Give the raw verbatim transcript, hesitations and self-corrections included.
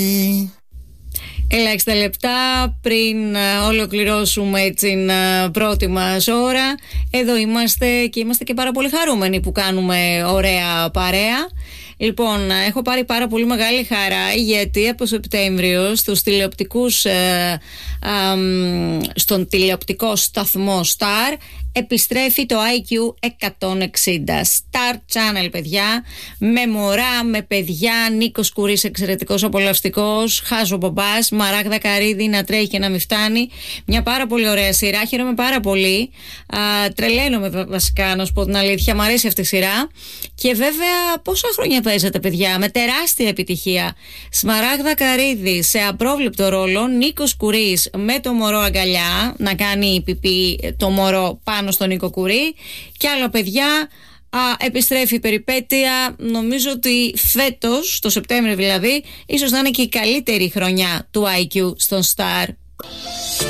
Ελάχιστα λεπτά πριν ολοκληρώσουμε την πρώτη μας ώρα. Εδώ είμαστε και είμαστε και πάρα πολύ χαρούμενοι που κάνουμε ωραία παρέα. Λοιπόν, έχω πάρει πάρα πολύ μεγάλη χαρά γιατί από Σεπτέμβριο στους τηλεοπτικούς, ε, ε, στον τηλεοπτικό σταθμό Star επιστρέφει το άι κιου εκατόν εξήντα. Star Channel, παιδιά, με μωρά, με παιδιά, Νίκος Κουρής εξαιρετικός απολαυστικός, Χάζο Μπομπάς, Μαράγδα Καρύδη να τρέχει και να μην φτάνει. Μια πάρα πολύ ωραία σειρά, χαίρομαι πάρα πολύ. Α, τρελαίνομαι βασικά, να σου πω την αλήθεια, μου αρέσει αυτή η σειρά. Και βέβαια, πόσα χρόνια παίζετε, παιδιά, με τεράστια επιτυχία. Σμαράγδα Καρύδη σε απρόβλεπτο ρόλο, Νίκος Κουρής με το μωρό αγκαλιά, να κάνει πιπί το μωρό πάνω στον Νίκο Κουρή, και άλλα παιδιά. Α, επιστρέφει η περιπέτεια. Νομίζω ότι φέτος, το Σεπτέμβριο δηλαδή, ίσως να είναι και η καλύτερη χρονιά του άι κιου στον Star.